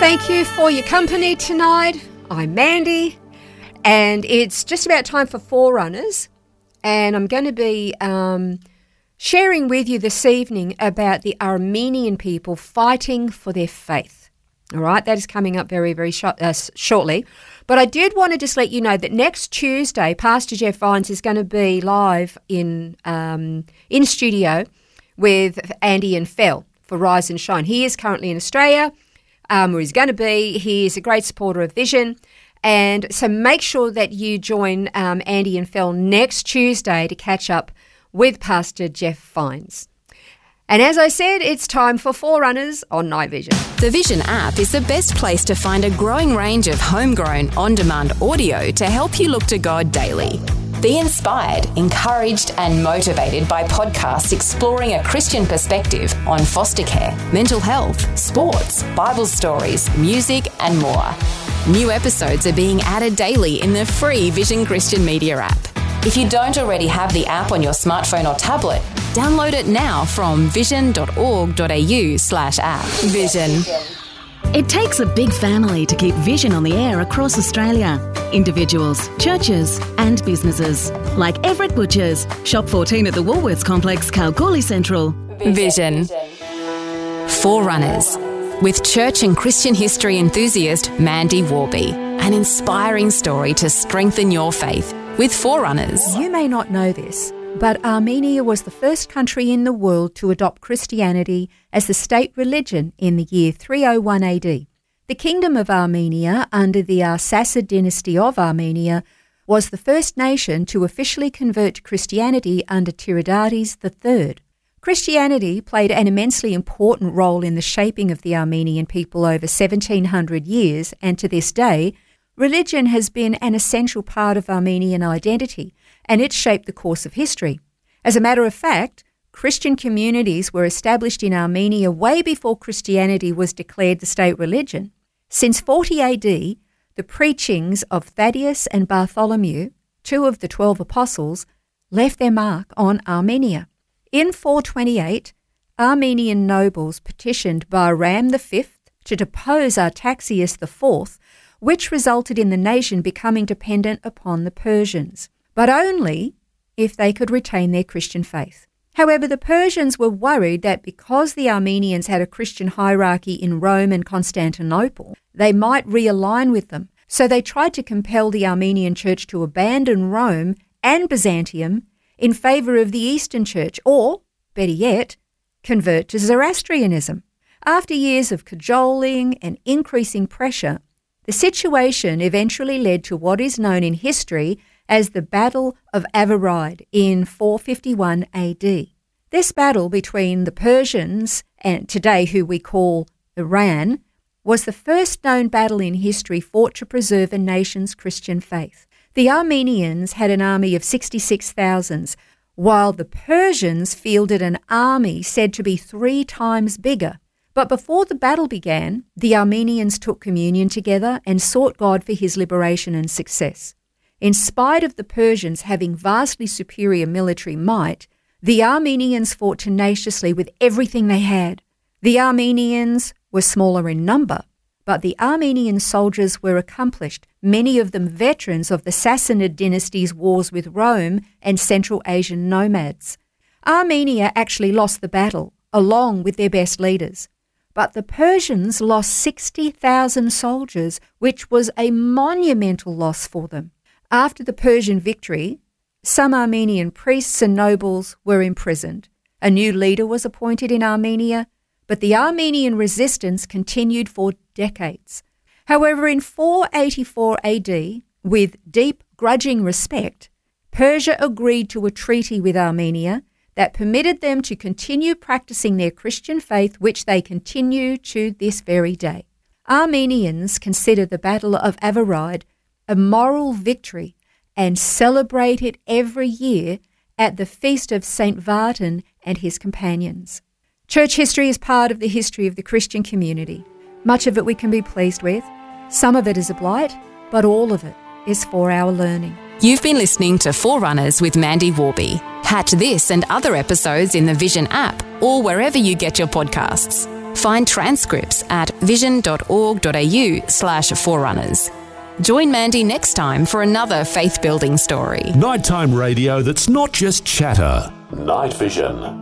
Thank you for your company tonight. I'm Mandy, and it's just about time for Forerunners, and I'm going to be sharing with you this evening about the Armenian people fighting for their faith. All right, that is coming up very, very shortly. But I did want to just let you know that next Tuesday, Pastor Jeff Vines is going to be live in studio with Andy and Phil for Rise and Shine. He is currently in Australia, where he's going to be. He is a great supporter of Vision. And so make sure that you join Andy and Phil next Tuesday to catch up with Pastor Jeff Vines. And as I said, it's time for Forerunners on Night Vision. The Vision app is the best place to find a growing range of homegrown, on-demand audio to help you look to God daily. Be inspired, encouraged and motivated by podcasts exploring a Christian perspective on foster care, mental health, sports, Bible stories, music and more. New episodes are being added daily in the free Vision Christian Media app. If you don't already have the app on your smartphone or tablet, download it now from vision.org.au/app. Vision. It takes a big family to keep Vision on the air across Australia. Individuals, churches and businesses. Like Everett Butchers, Shop 14 at the Woolworths Complex, Kalgoorlie Central. Vision. Forerunners. With church and Christian history enthusiast Mandy Warby. An inspiring story to strengthen your faith with Forerunners. You may not know this, but Armenia was the first country in the world to adopt Christianity as the state religion in the year 301 AD. The Kingdom of Armenia, under the Arsacid dynasty of Armenia, was the first nation to officially convert to Christianity under Tiridates III. Christianity played an immensely important role in the shaping of the Armenian people over 1,700 years, and to this day, religion has been an essential part of Armenian identity, and it shaped the course of history. As a matter of fact, Christian communities were established in Armenia way before Christianity was declared the state religion. Since 40 AD, the preachings of Thaddeus and Bartholomew, two of the 12 apostles, left their mark on Armenia. In 428, Armenian nobles petitioned Bahram V to depose Artaxias IV, which resulted in the nation becoming dependent upon the Persians, but only if they could retain their Christian faith. However, the Persians were worried that because the Armenians had a Christian hierarchy in Rome and Constantinople, they might realign with them. So they tried to compel the Armenian church to abandon Rome and Byzantium in favour of the Eastern Church, or, better yet, convert to Zoroastrianism. After years of cajoling and increasing pressure, the situation eventually led to what is known in history as the Battle of Avaride in 451 AD. This battle between the Persians and today who we call Iran was the first known battle in history fought to preserve a nation's Christian faith. The Armenians had an army of 66,000, while the Persians fielded an army said to be 3 times bigger. But before the battle began, the Armenians took communion together and sought God for his liberation and success. In spite of the Persians having vastly superior military might, the Armenians fought tenaciously with everything they had. The Armenians were smaller in number, but the Armenian soldiers were accomplished, many of them veterans of the Sassanid dynasty's wars with Rome and Central Asian nomads. Armenia actually lost the battle, along with their best leaders. But the Persians lost 60,000 soldiers, which was a monumental loss for them. After the Persian victory, some Armenian priests and nobles were imprisoned. A new leader was appointed in Armenia, but the Armenian resistance continued for decades. However, in 484 AD, with deep grudging respect, Persia agreed to a treaty with Armenia that permitted them to continue practicing their Christian faith, which they continue to this very day. Armenians consider the Battle of Avaride a moral victory and celebrate it every year at the feast of St. Vartan and his companions. Church history is part of the history of the Christian community. Much of it we can be pleased with. Some of it is a blight, but all of it is for our learning. You've been listening to Forerunners with Mandy Warby. Catch this and other episodes in the Vision app or wherever you get your podcasts. Find transcripts at vision.org.au/forerunners. Join Mandy next time for another faith-building story. Nighttime radio that's not just chatter. Night Vision.